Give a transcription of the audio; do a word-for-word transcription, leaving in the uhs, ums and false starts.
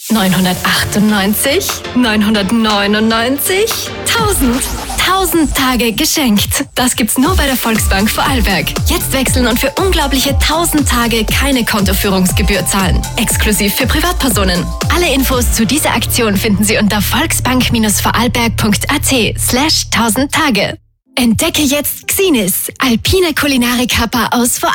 neunhundertachtundneunzig, neunhundertneunundneunzig, tausend. tausend Tage geschenkt. Das gibt's nur bei der Volksbank Vorarlberg. Jetzt wechseln und für unglaubliche tausend Tage keine Kontoführungsgebühr zahlen. Exklusiv für Privatpersonen. Alle Infos zu dieser Aktion finden Sie unter volksbank-vorarlberg.at slash tausend Tage. Entdecke jetzt Xinis, alpine Kulinarik-Kappa aus Vorarlberg.